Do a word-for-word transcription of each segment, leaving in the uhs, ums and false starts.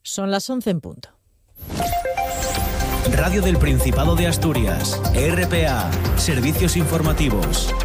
Son las once en punto. Radio del Principado de Asturias, R P A, Servicios Informativos.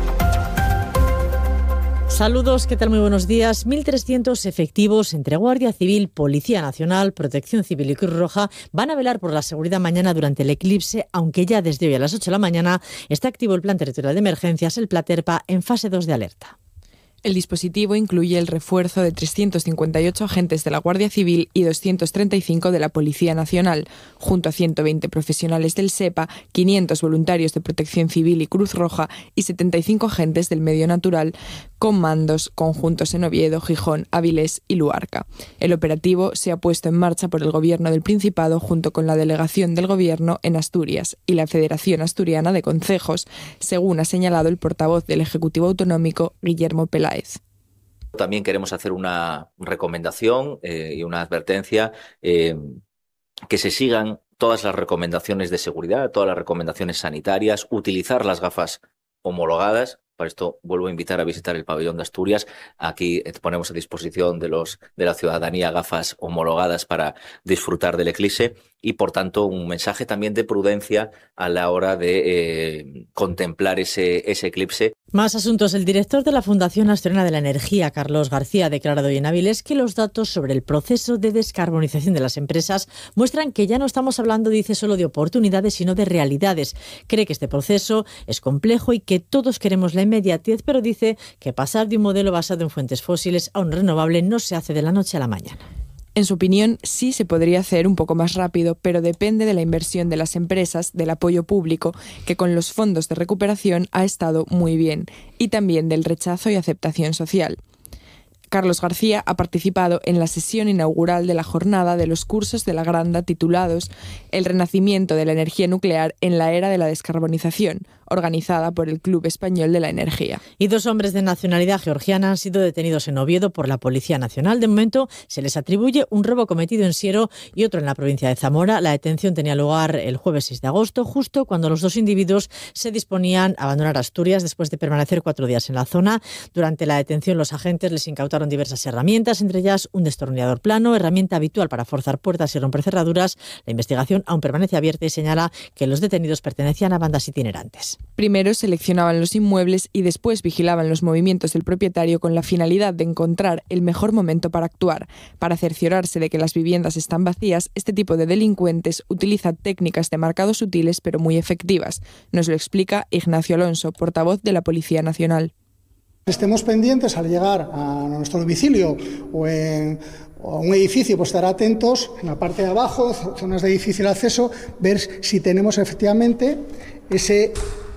Saludos, ¿qué tal? Muy buenos días. mil trescientos efectivos entre Guardia Civil, Policía Nacional, Protección Civil y Cruz Roja van a velar por la seguridad mañana durante el eclipse, aunque ya desde hoy a las ocho de la mañana está activo el Plan Territorial de Emergencias, el PLATERPA, en fase dos de alerta. El dispositivo incluye el refuerzo de trescientos cincuenta y ocho agentes de la Guardia Civil y doscientos treinta y cinco de la Policía Nacional, junto a ciento veinte profesionales del SEPA, quinientos voluntarios de Protección Civil y Cruz Roja y setenta y cinco agentes del medio natural, con mandos conjuntos en Oviedo, Gijón, Avilés y Luarca. El operativo se ha puesto en marcha por el Gobierno del Principado junto con la Delegación del Gobierno en Asturias y la Federación Asturiana de Concejos, según ha señalado el portavoz del Ejecutivo Autonómico, Guillermo Peláez. También queremos hacer una recomendación eh, y una advertencia, eh, que se sigan todas las recomendaciones de seguridad, todas las recomendaciones sanitarias, utilizar las gafas homologadas. Para esto vuelvo a invitar a visitar el pabellón de Asturias. Aquí ponemos a disposición de, los, de la ciudadanía gafas homologadas para disfrutar del eclipse y, por tanto, un mensaje también de prudencia a la hora de eh, contemplar ese, ese eclipse. Más asuntos. El director de la Fundación Asturiana de la Energía, Carlos García, ha declarado hoy en Avilés que los datos sobre el proceso de descarbonización de las empresas muestran que ya no estamos hablando, dice, solo de oportunidades, sino de realidades. Cree que este proceso es complejo y que todos queremos la inmediatez, pero dice que pasar de un modelo basado en fuentes fósiles a un renovable no se hace de la noche a la mañana. En su opinión, sí se podría hacer un poco más rápido, pero depende de la inversión de las empresas, del apoyo público, que con los fondos de recuperación ha estado muy bien, y también del rechazo y aceptación social. Carlos García ha participado en la sesión inaugural de la jornada de los cursos de la Granda titulados El renacimiento de la energía nuclear en la era de la descarbonización, organizada por el Club Español de la Energía. Y dos hombres de nacionalidad georgiana han sido detenidos en Oviedo por la Policía Nacional. De momento se les atribuye un robo cometido en Siero y otro en la provincia de Zamora. La detención tenía lugar el jueves seis de agosto, justo cuando los dos individuos se disponían a abandonar Asturias después de permanecer cuatro días en la zona. Durante la detención los agentes les incautaron diversas herramientas, entre ellas un destornillador plano, herramienta habitual para forzar puertas y romper cerraduras. La investigación aún permanece abierta y señala que los detenidos pertenecían a bandas itinerantes. Primero seleccionaban los inmuebles y después vigilaban los movimientos del propietario con la finalidad de encontrar el mejor momento para actuar. Para cerciorarse de que las viviendas están vacías, este tipo de delincuentes utiliza técnicas de marcado sutiles pero muy efectivas. Nos lo explica Ignacio Alonso, portavoz de la Policía Nacional. Estemos pendientes al llegar a nuestro domicilio o en o un edificio, pues estar atentos en la parte de abajo, zonas de difícil acceso, ver si tenemos efectivamente ese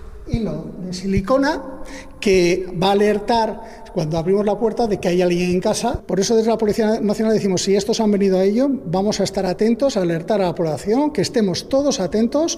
hilo de silicona que va a alertar cuando abrimos la puerta de que hay alguien en casa. Por eso desde la Policía Nacional decimos, si estos han venido a ello, vamos a estar atentos, a alertar a la población, que estemos todos atentos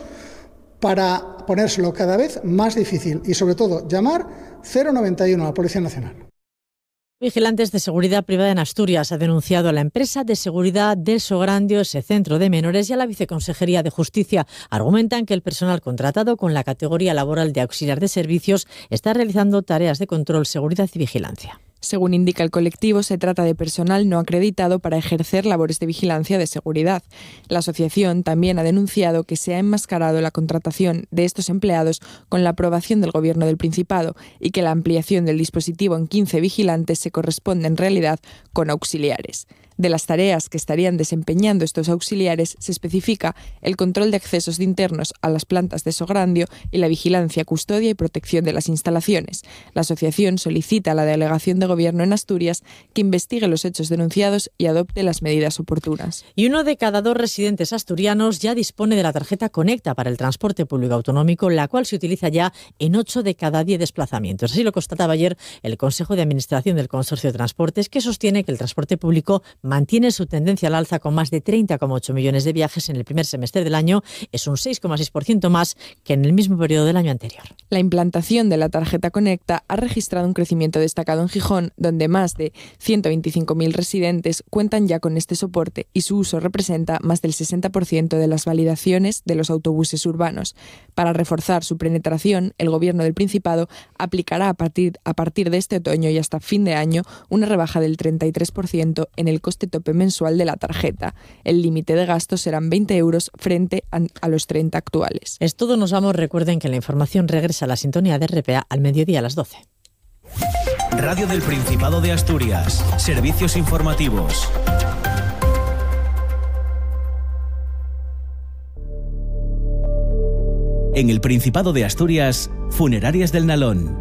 para ponérselo cada vez más difícil y sobre todo llamar cero noventa y uno a la Policía Nacional. Vigilantes de seguridad privada en Asturias ha denunciado a la empresa de seguridad del Sograndio, ese centro de menores, y a la Viceconsejería de Justicia. Argumentan que el personal contratado con la categoría laboral de auxiliar de servicios está realizando tareas de control, seguridad y vigilancia. Según indica el colectivo, se trata de personal no acreditado para ejercer labores de vigilancia de seguridad. La asociación también ha denunciado que se ha enmascarado la contratación de estos empleados con la aprobación del Gobierno del Principado y que la ampliación del dispositivo en quince vigilantes se corresponde en realidad con auxiliares. De las tareas que estarían desempeñando estos auxiliares se especifica el control de accesos internos a las plantas de Sograndio y la vigilancia, custodia y protección de las instalaciones. La asociación solicita a la Delegación de Gobierno en Asturias que investigue los hechos denunciados y adopte las medidas oportunas. Y uno de cada dos residentes asturianos ya dispone de la tarjeta Conecta para el transporte público autonómico, la cual se utiliza ya en ocho de cada diez desplazamientos. Así lo constataba ayer el Consejo de Administración del Consorcio de Transportes, que sostiene que el transporte público mantiene su tendencia al alza con más de treinta coma ocho millones de viajes en el primer semestre del año. Es un seis coma seis por ciento más que en el mismo periodo del año anterior. La implantación de la tarjeta Conecta ha registrado un crecimiento destacado en Gijón, donde más de ciento veinticinco mil residentes cuentan ya con este soporte y su uso representa más del sesenta por ciento de las validaciones de los autobuses urbanos. Para reforzar su penetración, el Gobierno del Principado aplicará a partir, a partir de este otoño y hasta fin de año una rebaja del treinta y tres por ciento en el coste coste tope mensual de la tarjeta. El límite de gastos serán veinte euros frente a los treinta actuales. Es todo, nos vamos. Recuerden que la información regresa a la sintonía de R P A al mediodía a las doce. Radio del Principado de Asturias. Servicios informativos. En el Principado de Asturias, Funerarias del Nalón.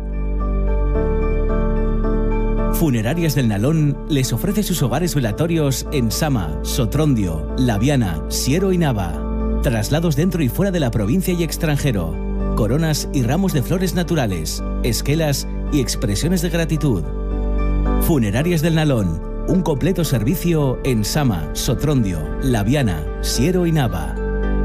Funerarias del Nalón les ofrece sus hogares velatorios en Sama, Sotrondio, Laviana, Siero y Nava. Traslados dentro y fuera de la provincia y extranjero. Coronas y ramos de flores naturales, esquelas y expresiones de gratitud. Funerarias del Nalón, un completo servicio en Sama, Sotrondio, Laviana, Siero y Nava.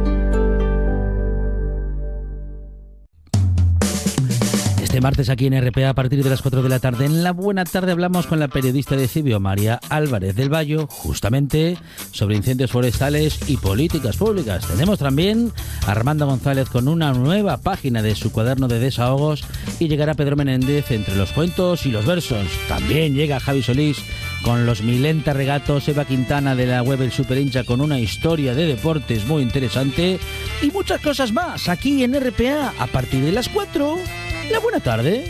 Este martes aquí en R P A a partir de las cuatro de la tarde, en la Buena Tarde, hablamos con la periodista de Cibio, María Álvarez del Vallo, justamente sobre incendios forestales y políticas públicas. Tenemos también a Armando González con una nueva página de su cuaderno de desahogos y llegará Pedro Menéndez entre los cuentos y los versos. También llega Javi Solís con los Milenta Regatos, Eva Quintana de la web El Superhincha con una historia de deportes muy interesante y muchas cosas más aquí en R P A a partir de las cuatro. La Buena Tarde.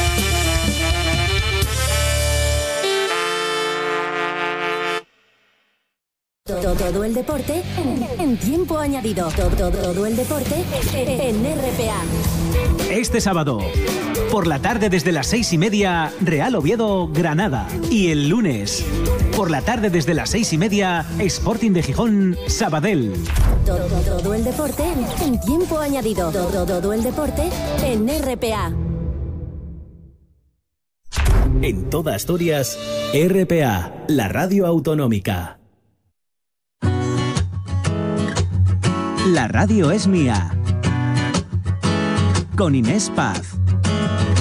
Todo, todo el deporte en, en tiempo añadido. Todo, todo, todo el deporte en R P A. Este sábado, por la tarde desde las seis y media, Real Oviedo, Granada. Y el lunes, por la tarde desde las seis y media, Sporting de Gijón, Sabadell. Todo, todo el deporte en tiempo añadido. Todo, todo el deporte en R P A. En toda Asturias, R P A, la radio autonómica. La radio es mía. Con Inés Paz.